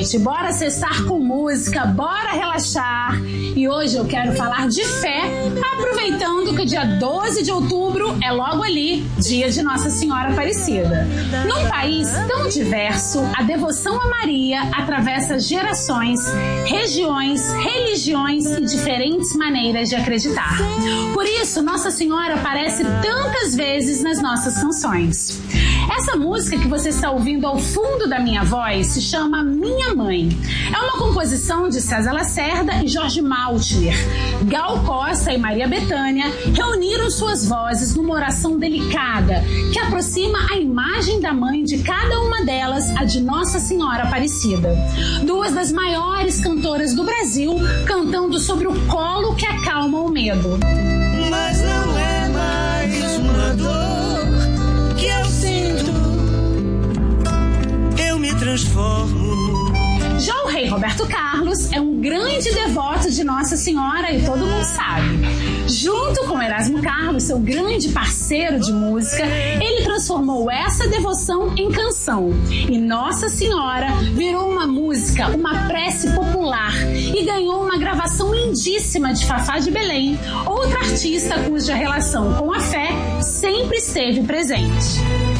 gente, bora acessar com música, bora relaxar. E hoje eu quero falar de fé, aproveitando que o dia 12 de outubro é logo ali, dia de Nossa Senhora Aparecida. Num país tão diverso, a devoção a Maria atravessa gerações, regiões, religiões e diferentes maneiras de acreditar. Por isso, Nossa Senhora aparece tantas vezes nas nossas canções. Essa música que você está ouvindo ao fundo da minha voz se chama Minha Mãe. É uma composição de César Lacerda e Jorge Maltner. Gal Costa e Maria Bethânia reuniram suas vozes numa oração delicada que aproxima a imagem da mãe de cada uma delas, a de Nossa Senhora Aparecida. Duas das maiores cantoras do Brasil cantando sobre o colo que acalma o medo. Mas não é mais uma dor que eu sinto, eu me transformo. Já o rei Roberto Carlos é um grande devoto de Nossa Senhora e todo mundo sabe. Junto com Erasmo Carlos, seu grande parceiro de música, ele transformou essa devoção em canção. E Nossa Senhora virou uma música, uma prece popular e ganhou uma gravação lindíssima de Fafá de Belém, outra artista cuja relação com a fé sempre esteve presente.